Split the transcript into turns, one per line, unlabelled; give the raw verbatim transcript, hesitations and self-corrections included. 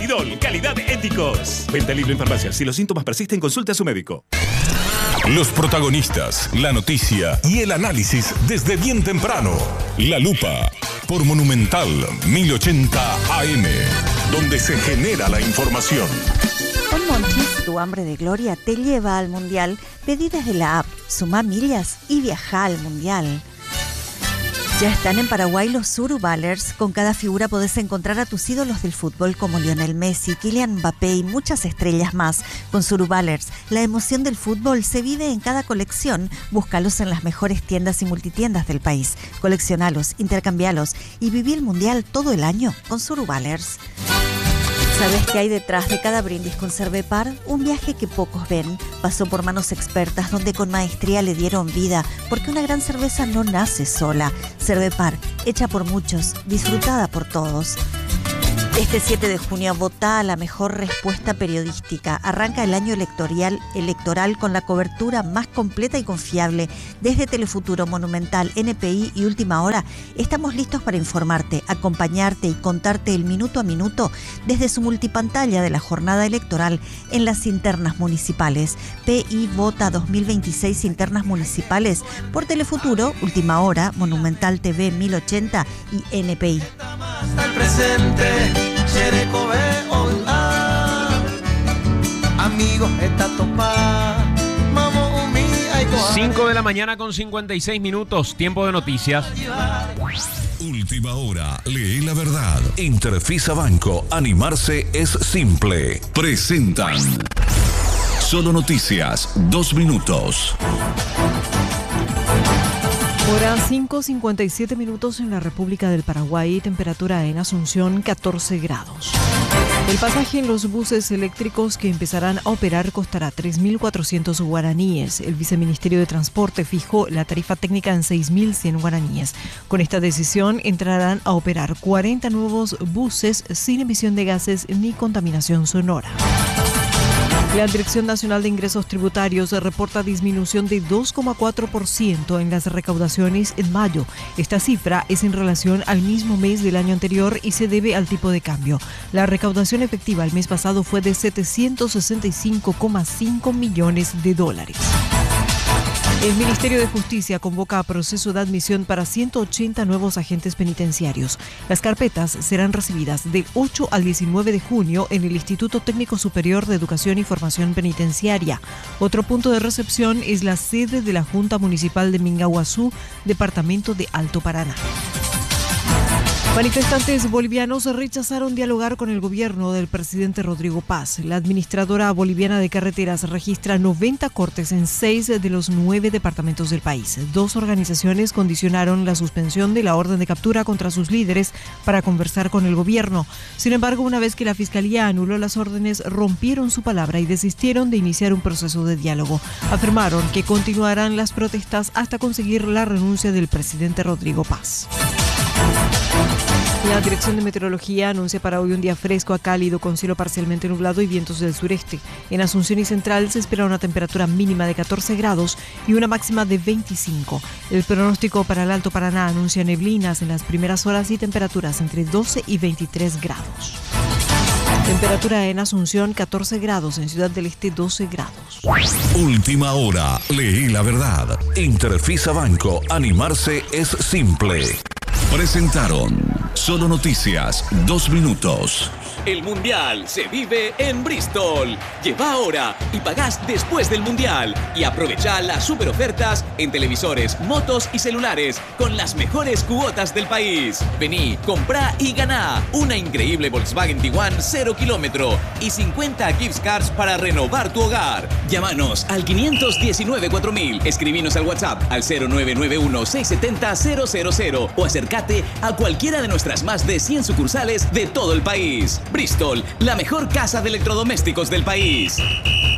Panidol, calidad éticos. Venta libre en farmacias. Si los síntomas persisten, consulte a su médico.
Los protagonistas, la noticia y el análisis desde bien temprano. La Lupa, por Monumental mil ochenta A M, donde se genera la información.
Con Monchis, tu hambre de gloria te lleva al Mundial. Pedí desde la app, suma millas y viaja al Mundial. Ya están en Paraguay los Suruballers. Con cada figura podés encontrar a tus ídolos del fútbol como Lionel Messi, Kylian Mbappé y muchas estrellas más. Con Suruballers, la emoción del fútbol se vive en cada colección. Búscalos en las mejores tiendas y multitiendas del país. Coleccionalos, intercambialos y viví el Mundial todo el año con Suruballers. ¿Sabes qué hay detrás de cada brindis con Cervepar? Un viaje que pocos ven. Pasó por manos expertas donde con maestría le dieron vida, porque una gran cerveza no nace sola. Cervepar, hecha por muchos, disfrutada por todos. Este siete de junio vota a la mejor respuesta periodística. Arranca el año electoral, electoral con la cobertura más completa y confiable. Desde Telefuturo, Monumental, N P I y Última Hora, estamos listos para informarte, acompañarte y contarte el minuto a minuto desde su multipantalla de la jornada electoral en las internas municipales. P I Vota dos mil veintiséis internas municipales por Telefuturo, Última Hora, Monumental T V mil ochenta y N P I.
Hasta el presente.
cinco de la mañana con cincuenta y seis minutos, tiempo de noticias.
Última Hora, lee la verdad. Interfisa Banco, animarse es simple. Presentan Solo Noticias, dos minutos.
Hora cinco cincuenta y siete minutos en la República del Paraguay, temperatura en Asunción catorce grados. El pasaje en los buses eléctricos que empezarán a operar costará tres mil cuatrocientos guaraníes. El Viceministerio de Transporte fijó la tarifa técnica en seis mil cien guaraníes. Con esta decisión entrarán a operar cuarenta nuevos buses sin emisión de gases ni contaminación sonora. La Dirección Nacional de Ingresos Tributarios reporta disminución de dos coma cuatro por ciento en las recaudaciones en mayo. Esta cifra es en relación al mismo mes del año anterior y se debe al tipo de cambio. La recaudación efectiva el mes pasado fue de setecientos sesenta y cinco coma cinco millones de dólares. El Ministerio de Justicia convoca a proceso de admisión para ciento ochenta nuevos agentes penitenciarios. Las carpetas serán recibidas del ocho al diecinueve de junio en el Instituto Técnico Superior de Educación y Formación Penitenciaria. Otro punto de recepción es la sede de la Junta Municipal de Mingaguazú, departamento de Alto Paraná. Manifestantes bolivianos rechazaron dialogar con el gobierno del presidente Rodrigo Paz. La administradora boliviana de carreteras registra noventa cortes en seis de los nueve departamentos del país. Dos organizaciones condicionaron la suspensión de la orden de captura contra sus líderes para conversar con el gobierno. Sin embargo, una vez que la Fiscalía anuló las órdenes, rompieron su palabra y desistieron de iniciar un proceso de diálogo. Afirmaron que continuarán las protestas hasta conseguir la renuncia del presidente Rodrigo Paz. La Dirección de Meteorología anuncia para hoy un día fresco a cálido con cielo parcialmente nublado y vientos del sureste. En Asunción y Central se espera una temperatura mínima de catorce grados y una máxima de veinticinco. El pronóstico para el Alto Paraná anuncia neblinas en las primeras horas y temperaturas entre doce y veintitrés grados. Temperatura en Asunción catorce grados, en Ciudad del Este doce grados.
Última Hora, lee la verdad. Interfisa Banco, animarse es simple. Presentaron Solo Noticias, dos minutos.
El Mundial se vive en Bristol. Lleva ahora y pagás después del Mundial. Y aprovecha las super ofertas en televisores, motos y celulares con las mejores cuotas del país. Vení, comprá y ganá una increíble Volkswagen Tiguan cero kilómetro y cincuenta gift cards para renovar tu hogar. Llámanos al quinientos diecinueve cuatro mil. Escribinos al WhatsApp al cero nueve nueve uno seis siete cero cero cero cero o acércate a cualquiera de nuestras más de cien sucursales de todo el país. Bristol, la mejor casa de electrodomésticos del país.